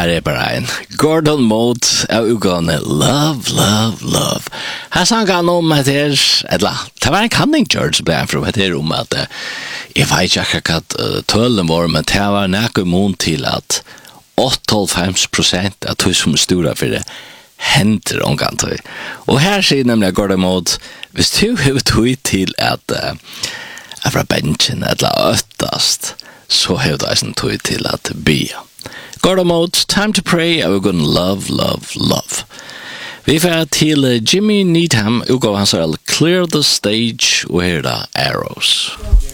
Her bara en Gordon Mote av utgående Love, Love, Love. Her sang han om at det var en kanning George ble for at det om at jeg vet ikke akkurat tøllen vår, men det var nække mån til at 88% av tog som stora for det henter omgang tog. Og her sier nemlig Gordon Mote, hvis du har tog til at fra benchen eller øttast, så har du eisen tog til at bya. Gordon Mote, Time to Pray, and we're going to love, love, love. Vi får til Jimmy Needham, utgåv hans Clear the Stage, og her da Arrows.